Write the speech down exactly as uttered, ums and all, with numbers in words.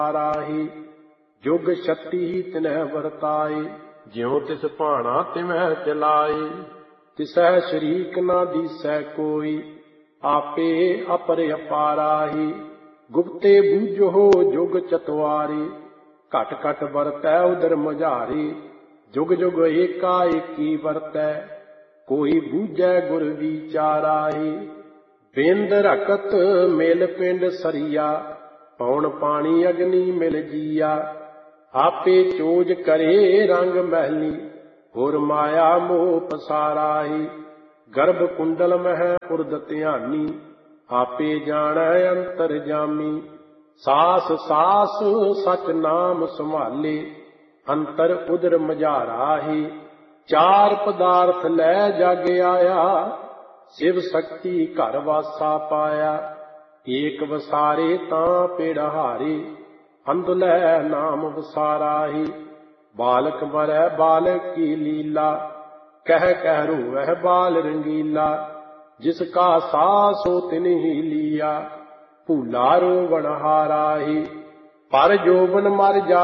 ਰਾਹੀ। ਜੁਗ ਛੱਤੀ ਤਿਨਹਿ ਵਰਤਾਏ, ਜਿਉ ਤਿਸ ਭਾਣਾ ਤਿਵਹਿ ਚਲਾਏ। ਤਿਸਹਿ ਸ਼ਰੀਕ ਨਾ ਦੀਸੈ ਕੋਈ, ਆਪੇ ਅਪਰ ਅਪਾਰਾਹੀ। ਗੁਪਤੇ ਬੂਝੋ ਜੁਗ ਚਤਵਾਰੀ, ਘਟ ਘਟ ਵਰਤੈ ਉਦਰ ਮਝਾਰੀ। ਜੁਗ ਜੁਗ ਏਕਾ ਏਕੀ ਵਰਤੈ, ਕੋਈ ਬੂਝੈ ਗੁਰ ਵਿਚਾਰਾਹੀ। ਬਿੰਦ ਰਖਤ ਮਿਲ ਪਿੰਡ ਸਰੀਆ, ਪੌਣ ਪਾਣੀ ਅਗਨੀ ਮਿਲ ਜੀਆ। ਆਪੇ ਚੋਜ ਕਰੇ ਰੰਗ ਮਹਿਲੀ, ਹੋਰ ਮਾਇਆ ਮੋਹ ਪਸਾਰਾਹੀ। ਗਰਭ ਕੁੰਡਲ ਮਹਿ ਉਰਦ ਧਿਆਨੀ, ਆਪੇ ਜਾਣੈ ਅੰਤਰ ਜਾਮੀ। ਸਾਸ ਸਾਸ ਸਚ ਨਾਮ ਸੰਭਾਲੇ, ਅੰਤਰ ਉਦਰ ਮਝਾਰਾਹੀ। ਚਾਰ ਪਦਾਰਥ ਲੈ ਜਗ ਆਇਆ, ਸ਼ਿਵ ਸ਼ਕਤੀ ਘਰ ਵਾਸਾ ਪਾਇਆ। ਏਕ ਵਸਾਰੇ ਤਾਂ ਪੇੜਹਾਰੇ, ਅੰਧੁਲੈ ਨਾਮ ਵਸਾਰਾਹੀ। ਬਾਲਕ ਮਰੈ ਬਾਲਕ ਕੀ ਲੀਲਾ, ਕਹਿ ਕਹਿ ਰੋਵਹਿ ਬਾਲ ਰੰਗੀਲਾ। ਜਿਸ ਕਾ ਸਾਹ ਸੋ ਤਿਨਿ ਲੀਆ, ਭੂਲਾ ਰੋਵਣ ਹਾਰਾਹੀ। ਪਰ ਜੋਬਨ ਮਰ ਜਾ